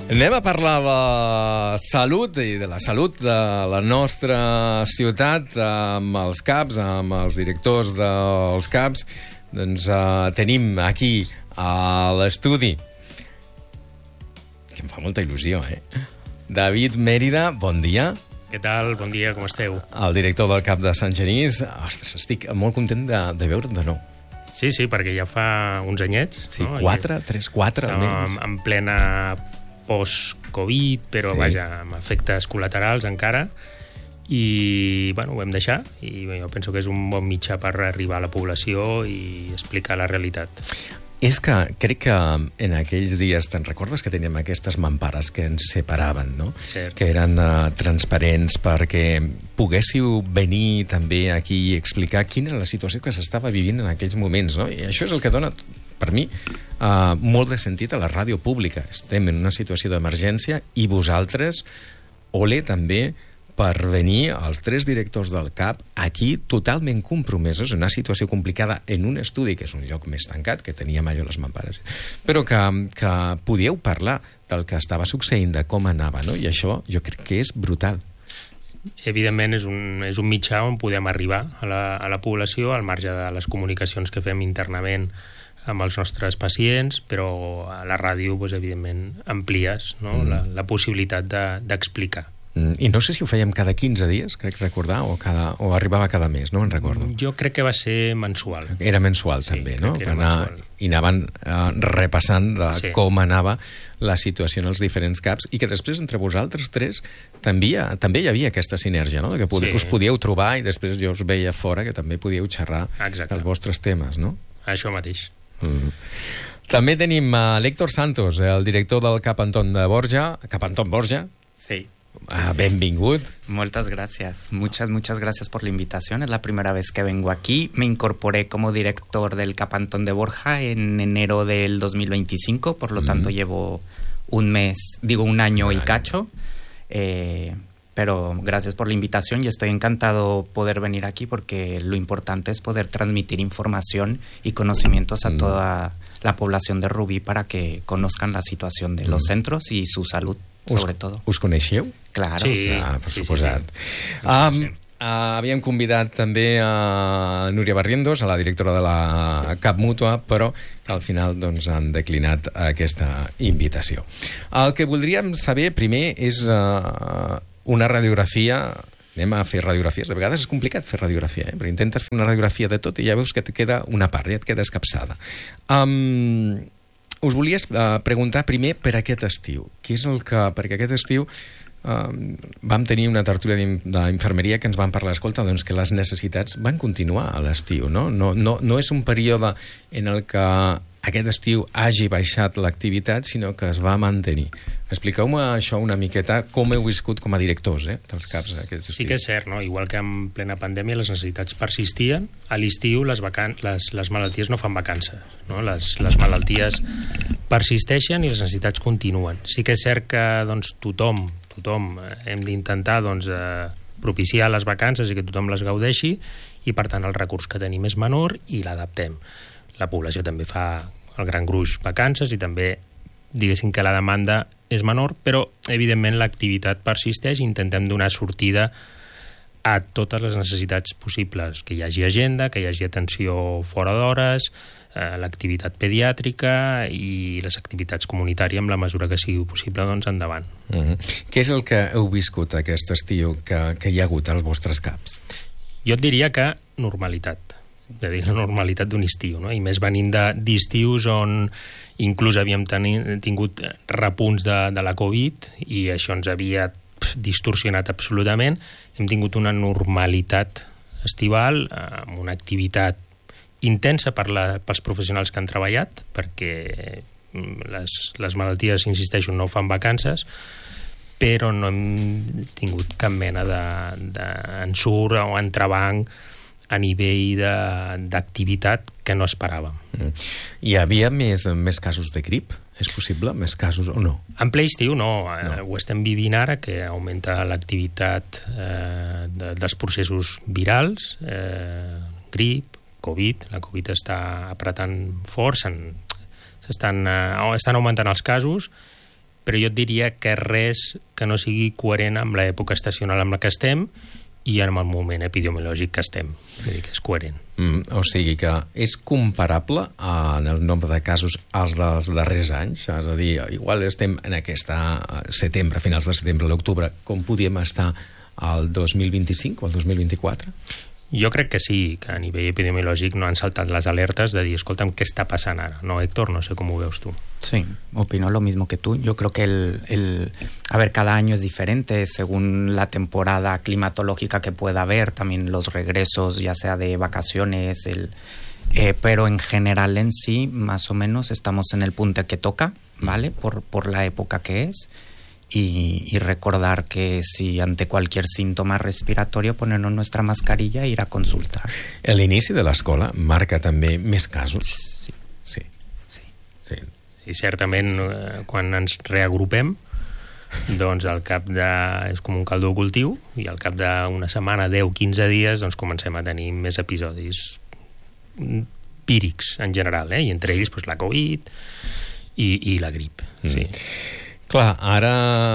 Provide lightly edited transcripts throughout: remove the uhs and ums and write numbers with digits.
Anem a parlar de salut i de la salut de la nostra ciutat amb els CAPs, amb els directors dels CAPs. Doncs tenim aquí a l'estudi, que em fa molta il·lusió, David Mèrida, bon dia. Què tal? Bon dia, com esteu? El director del CAP de Sant Genís. Ostres, estic molt content de veure't de nou. Sí, perquè ja fa uns anyets. Sí, no? 4 almenys. En plena post-Covid, però sí. Vaja, amb efectes col·laterals encara. I, ho vam deixar. I jo penso que és un bon mitjà per arribar a la població i explicar la realitat. És que crec que en aquells dies, te'n recordes que teníem aquestes mampares que ens separaven, no? Cert. Que eren transparents perquè poguéssiu venir també aquí i explicar quina era la situació que s'estava vivint en aquells moments, no? I això és el que dona, per mi, molt de sentit a la ràdio pública. Estem en una situació d'emergència i vosaltres, ole també, per venir els 3 directors del CAP aquí totalment compromesos en una situació complicada en un estudi, que és un lloc més tancat, que teníem allò les mampares, però que podíeu parlar del que estava succeint, de com anava, no? I això jo crec que és brutal. Evidentment és un mitjà on podem arribar a la població, al marge de les comunicacions que fem internament amb els nostres pacients, però a la ràdio, evidentment, amplies, no? la possibilitat d'explicar. I no sé si ho fèiem cada 15 dies, crec recordar, o arribava cada mes, no me'n recordo. Jo crec que va ser mensual. Era mensual, sí, també, no? Mensual. I anaven repassant com anava la situació en els diferents CAPs, i que després, entre vosaltres 3, també hi havia aquesta sinergia, no? Que us podíeu trobar i després jo us veia fora, que també podíeu xerrar dels vostres temes, no? Això mateix. També tenim l'Héctor Santos, el director del CAP Antón Borja. CAP Antón Borja. Sí. Benvingut. Muchas gracias. Muchas gracias por la invitación. Es la primera vez que vengo aquí. Me incorporé como director del CAP Antón de Borja en enero del 2025, por lo tanto llevo un año y cacho. Pero gracias por la invitación y estoy encantado poder venir aquí porque lo importante es poder transmitir información y conocimientos a toda la población de Rubí para que conozcan la situación de los centros y su salud. Sobretot. Us coneixeu? Claro. Sí, per suposat. Havíem convidat també a Núria Barrientos, a la directora de la CAP Mútua, però que al final han declinat aquesta invitació. El que voldríem saber primer és una radiografia. Anem a fer radiografies. De vegades és complicat fer radiografia, perquè intentes fer una radiografia de tot i ja veus que et queda una part, ja et queda escapçada. Us volia preguntar primer per aquest estiu. Perquè aquest estiu vam tenir una tertúlia d'infermeria que ens van parlar, escolta, doncs que les necessitats van continuar a l'estiu, no? No és un període en el que aquest estiu hagi baixat l'activitat, sinó que es va mantenir. Expliqueu-me això una miqueta, com heu viscut com a directors dels CAPs aquest estiu. Sí que és cert, no? Igual que en plena pandèmia les necessitats persistien, a l'estiu les malalties no fan vacances, no? Les malalties persisteixen i les necessitats continuen. Sí que és cert que tothom hem d'intentar propiciar les vacances i que tothom les gaudeixi, i per tant el recurs que tenim és menor i l'adaptem. La població també fa el gran gruix vacances i també, diguéssim que la demanda és menor, però evidentment l'activitat persisteix i intentem donar sortida a totes les necessitats possibles, que hi hagi agenda, que hi hagi atenció fora d'hores, l'activitat pediàtrica i les activitats comunitàries en la mesura que sigui possible, endavant. Què és el que heu viscut aquest estiu que hi ha hagut als vostres CAPs? Jo et diria que normalitat. És a dir, la normalitat d'un estiu, no? I més venint d'estius on inclús havíem tingut repunts de la Covid i això ens havia distorsionat absolutament. Hem tingut una normalitat estival amb una activitat intensa pels professionals que han treballat, perquè les malalties, insisteixo, no fan vacances, però no hem tingut cap mena d'ensurt o entrebanc a nivell d'activitat que no esperàvem. Hi havia més casos de grip? És possible? Més casos o no? En ple estiu no. Ho estem vivint ara, que augmenta l'activitat dels processos virals, grip, Covid. La Covid està apretant fort, estan augmentant els casos però jo et diria que res que no sigui coherent amb l'època estacional amb la que estem i en el moment epidemiològic que estem. Vull dir que és coherent. O sigui que és comparable en el nombre de casos als dels darrers anys? És a dir, igual estem en aquesta setembre, finals de setembre, l'octubre, com podíem estar al 2025 o al 2024? Jo crec que sí, que a nivell epidemiològic no han saltat les alertes de dir, escolta'm, què està passant ara? No, Héctor, no sé com ho veus tu. Sí, opino lo mismo que tú. Yo creo que a ver, cada año es diferente según la temporada climatológica que pueda haber, también los regresos, ya sea de vacaciones, pero en general en sí, más o menos, estamos en el punto que toca, ¿vale? Por la época que es. Y recordar que si ante cualquier síntoma respiratorio ponernos nuestra mascarilla e ir a consultar. L'inici de l'escola marca també més casos? Sí. I certament, quan ens reagrupem, doncs al cap de... és com un caldo de cultiu, i al cap d'una setmana, 10-15 dies, doncs comencem a tenir més episodis pírics en general, i entre ells doncs, la Covid i la grip. Sí. Clar, ara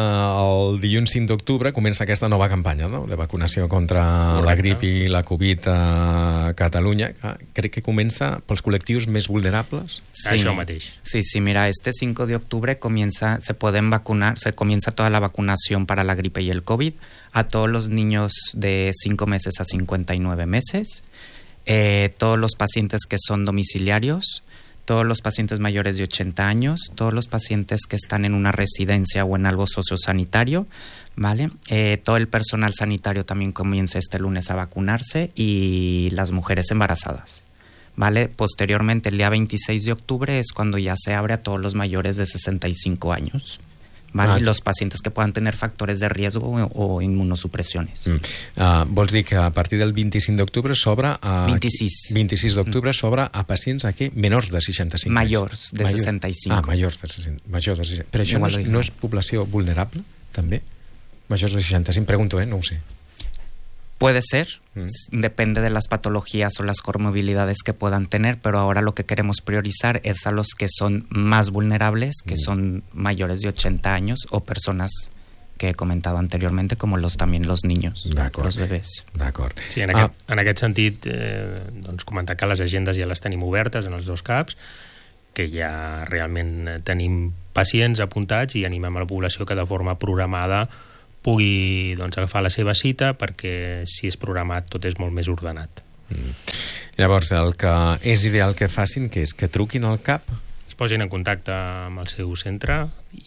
el dilluns 5 d'octubre comença aquesta nova campanya, no?, de vacunació contra la grip i la Covid a Catalunya. Crec que comença pels col·lectius més vulnerables. Sí, això mateix. Sí, mira, este 5 de octubre se comienza toda la vacunación para la gripe y el COVID a todos los niños de 5 meses a 59 meses, todos los pacientes que son domiciliarios, todos los pacientes mayores de 80 años, todos los pacientes que están en una residencia o en algo sociosanitario, ¿vale? Todo el personal sanitario también comienza este lunes a vacunarse y las mujeres embarazadas, ¿vale? Posteriormente, el día 26 de octubre es cuando ya se abre a todos los mayores de 65 años. ¿Vale? Y los pacientes que puedan tener factores de riesgo o inmunosupresiones. Vols dir que a partir del 25 d'octubre s'obre a... 26 d'octubre s'obre a pacients aquí menors de 65 anys. Majors de 65. Majors de 65. Però això no és població vulnerable, també? Majors de 65, pregunto, no ho sé. Puede ser, depende de las patologías o las comorbilidades que puedan tener, pero ahora lo que queremos priorizar es a los que son más vulnerables, que son mayores de 80 años o personas que he comentado anteriormente, como también los niños, los bebès. D'acord. Sí, en aquest sentit, doncs comentar que les agendes ja les tenim obertes en els dos CAPs, que ja realment tenim pacients apuntats i animem a la població que de forma programada pugui agafar la seva cita, perquè si és programat tot és molt més ordenat. Llavors, el que és ideal que facin, que és que truquin al CAP, es posin en contacte amb el seu centre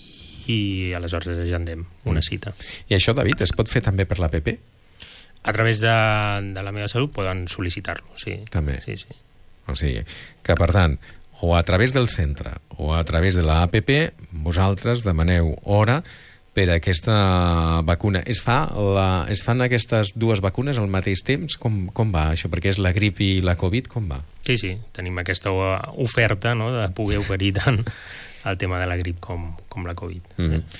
i aleshores agendem una cita. I això, David, es pot fer també per l'APP? A través de la meva salut poden sol·licitar-lo, sí. També? Sí. O sigui, que per tant, o a través del centre o a través de l'APP, vosaltres demaneu hora per a aquesta vacuna. Es fan aquestes dues vacunes al mateix temps? Com va això? Perquè és la grip i la Covid, com va? Sí, tenim aquesta oferta, no?, de poder oferir tant el tema de la grip com la Covid.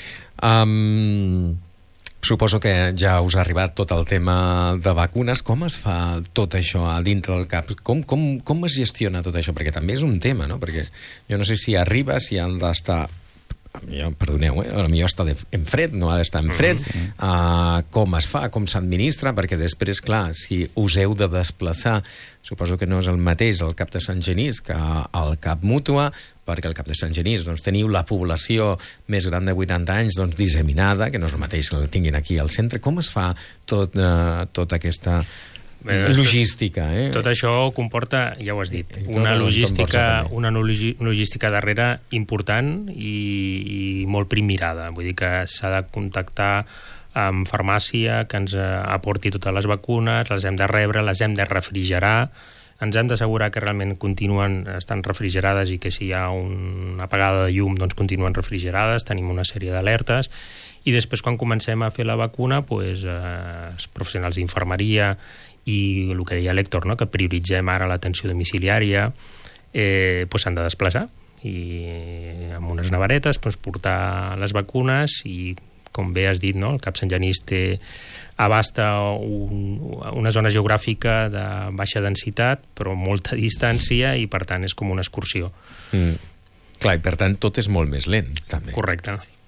Suposo que ja us ha arribat tot el tema de vacunes. Com es fa tot això a dintre del CAP? Com es gestiona tot això? Perquè també és un tema, no? Perquè jo no sé si arriba, si han d'estar... Perdoneu, potser està en fred, no ha d'estar en fred. Com es fa, com s'administra, perquè després, clar, si us heu de desplaçar, suposo que no és el mateix el CAP de Sant Genís que el CAP Mútua, perquè al CAP de Sant Genís teniu la població més gran de 80 anys disseminada, que no és el mateix que la tinguin aquí al centre. Com es fa tota aquesta logística? Tot això comporta, ja ho has dit, una logística darrere important i molt primirada. Vull dir que s'ha de contactar amb farmàcia que ens aporti totes les vacunes, les hem de rebre, les hem de refrigerar, ens hem d'assegurar que realment continuen estant refrigerades i que si hi ha una apagada de llum doncs continuen refrigerades, tenim una sèrie d'alertes i després quan comencem a fer la vacuna els professionals d'infermeria i el que deia l'Héctor, no?, que prioritzem ara l'atenció domiciliària, s'han de desplaçar i amb unes neveretes portar les vacunes i, com bé has dit, no?, el CAP Sant Genís abasta una zona geogràfica de baixa densitat però molta distància i per tant és com una excursió. Clar, i per tant tot és molt més lent, també. Correcte.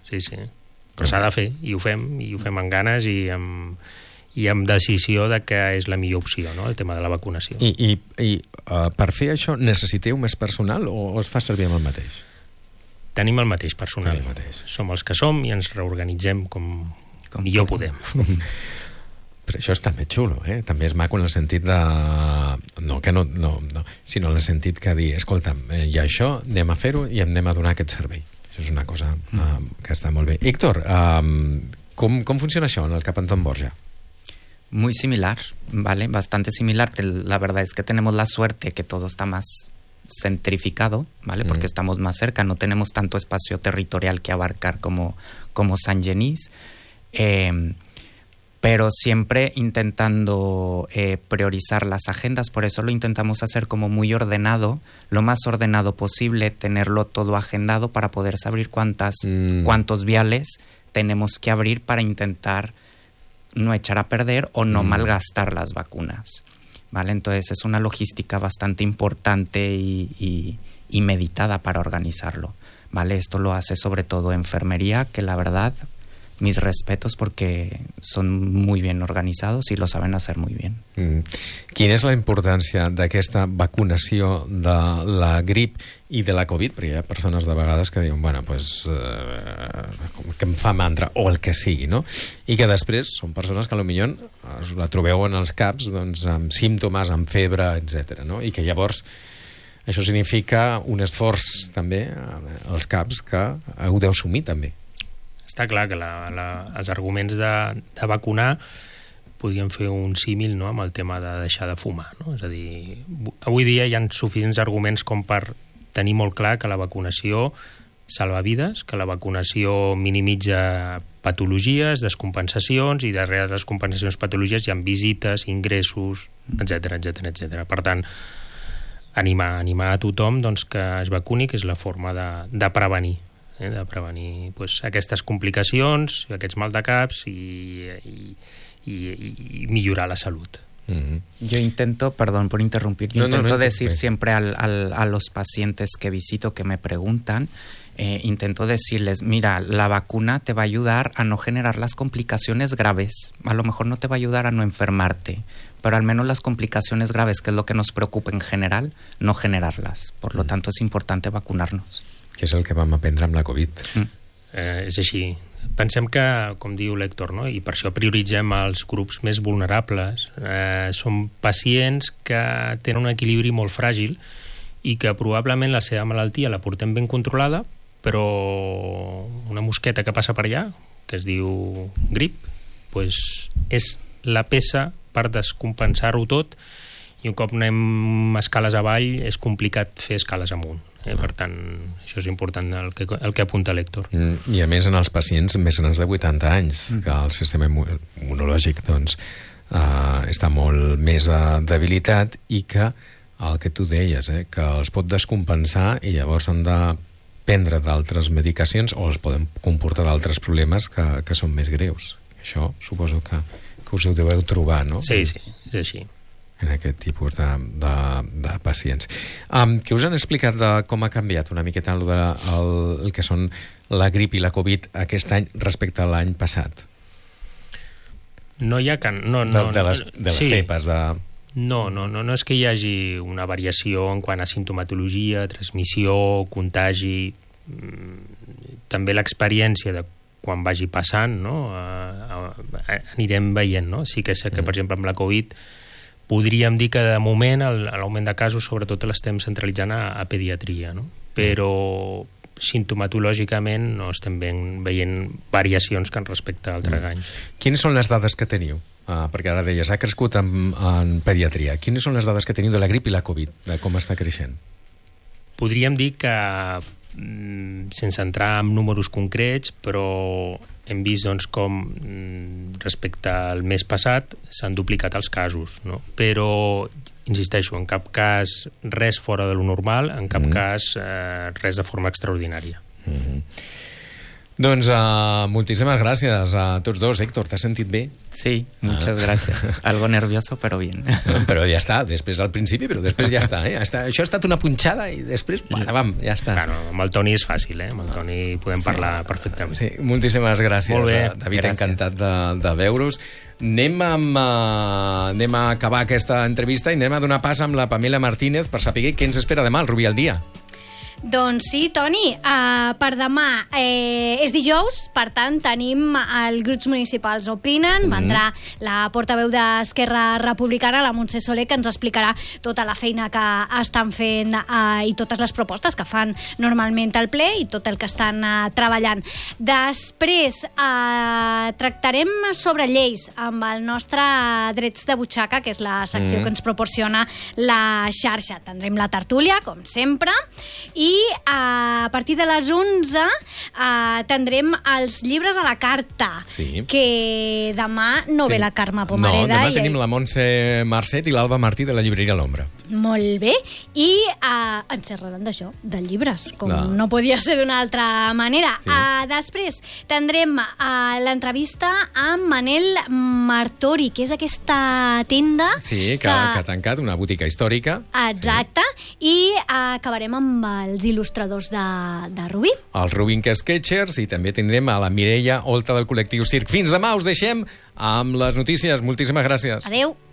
sí. Però s'ha de fer, i ho fem amb ganes i amb decisió de que és la millor opció, no?, el tema de la vacunació. I per fer això necessiteu més personal o es fa servir amb el mateix? Tenim el mateix personal. Som els que som i ens reorganitzem com millor podem. Però això és també xulo, també és maco en el sentit de... No, sinó en el sentit que dir, escolta, hi ha això, anem a fer-ho i anem a donar aquest servei. Això és una cosa que està molt bé. Héctor, ¿cómo funciona això en el Cap Antón Borja? Muy similar, ¿vale? Bastante similar. La verdad es que tenemos la suerte que todo está más centrificado, ¿vale? Porque estamos más cerca, no tenemos tanto espacio territorial que abarcar como Saint-Genis, pero siempre intentando priorizar las agendas. Por eso lo intentamos hacer como muy ordenado, lo más ordenado posible, tenerlo todo agendado para poder saber cuántos viales tenemos que abrir para intentar no echar a perder o no malgastar las vacunas, ¿vale? Entonces es una logística bastante importante y meditada para organizarlo, ¿vale? Esto lo hace sobre todo enfermería, que la verdad, mis respetos porque son muy bien organizados y lo saben hacer muy bien. Quina és la importància d'aquesta vacunació de la grip i de la Covid? Perquè hi ha persones de vegades que diuen, bueno, pues, que em fa mandra, o el que sigui, no? I que després són persones que potser la trobeu en els CAPs doncs, amb símptomes, amb febre, etc. No? I que llavors això significa un esforç també als CAPs que heu d'assumir també. Està clar que els arguments de vacunar podríem fer un símil, no?, amb el tema de deixar de fumar, no? És a dir, avui dia hi ha suficients arguments com per tenir molt clar que la vacunació salva vides, que la vacunació minimitza patologies, descompensacions, i darrere de les compensacions patologies hi ha visites, ingressos, etc. Per tant, animar a tothom doncs, que es vacuni, que és la forma de prevenir. De prevenir pues, aquestes complicacions, aquests maldecaps i millorar la salud. Yo intento, perdón por interrumpir, intento decir siempre a los pacientes que visito que me preguntan, intento decirles, mira, la vacuna te va a ayudar a no generar las complicaciones graves, a lo mejor no te va a ayudar a no enfermarte, pero al menos las complicaciones graves, que es lo que nos preocupa en general, no generarlas. Por lo tanto, es importante vacunarnos. Que és el que vam aprendre amb la Covid. És així. Pensem que, com diu l'Héctor, no? I per això prioritzem els grups més vulnerables. Són pacients que tenen un equilibri molt fràgil i que probablement la seva malaltia la portem ben controlada, però una mosqueta que passa per allà, que es diu grip, pues és la peça per descompensar-ho tot, i un cop anem escales avall és complicat fer escales amunt. Per tant, això és important el que apunta l'Héctor. I a més en els pacients més grans de 80 anys, que el sistema immunològic doncs, està molt més debilitat i que el que tu deies, que els pot descompensar i llavors han de prendre d'altres medicacions o els poden comportar d'altres problemes que són més greus. Això suposo que us ho deveu trobar, no? Sí, és així. En aquest tipus de pacients. Què us han explicat de com ha canviat una miqueta el que són la grip i la Covid aquest any respecte a l'any passat? No hi ha... De les cepes de... No és que hi hagi una variació en quant a sintomatologia, transmissió, contagi. També l'experiència de quan vagi passant, no? Anirem veient, no? Sí que és que, per exemple, amb la Covid podríem dir que de moment l'augment de casos sobretot l'estem centralitzant a pediatria, no? Però sintomatològicament no estem veient variacions que respecte a altres anys. Quines són les dades que teniu? Perquè ara deies, ha crescut en pediatria. Quines són les dades que teniu de la grip i la Covid, de com està creixent? Podríem dir que, sense entrar en números concrets, però hem vist doncs, com respecte al mes passat s'han duplicat els casos, no? Però, insisteixo, en cap cas res fora de lo normal, en cap cas res de forma extraordinària. Doncs moltíssimes gràcies a tots dos. Héctor, t'has sentit bé? Sí, muchas gracias. Algo nervioso, pero bien. Però ja està, després al principi, però després ja està. Això ha estat una punxada i després, ja està. Bueno, amb el Toni és fàcil, amb el Toni podem parlar perfectament. Sí, moltíssimes gràcies. Molt bé. David, Gràcies. encantat de veure-us. Anem a acabar aquesta entrevista i anem a donar pas amb la Pamela Martínez per saber què ens espera demà al Rubí al Dia. Doncs sí, Toni, per demà és dijous, per tant tenim els grups municipals opinen, vendrà la portaveu d'Esquerra Republicana, la Montse Soler, que ens explicarà tota la feina que estan fent i totes les propostes que fan normalment al ple i tot el que estan treballant. Després tractarem sobre lleis amb el nostre Drets de Butxaca, que és la secció que ens proporciona la xarxa. Tindrem la tertúlia, com sempre, i a partir de les 11 tindrem els llibres a la carta, que demà no ve la Carme Pomareda. No, demà tenim la Montse Marcet i l'Alba Martí de la llibreria L'Ombra. Molt bé, i ens xerraran d'això, de llibres, com no podia ser d'una altra manera. Després tindrem l'entrevista amb Manel Martori, que és aquesta tenda que ha tancat, una botiga històrica. Exacte, i acabarem amb els il·lustradors de Rubí. Els Rubin Sketchers, i també tindrem a la Mireia Olta del col·lectiu Circ. Fins demà, us deixem amb les notícies. Moltíssimes gràcies. Adeu.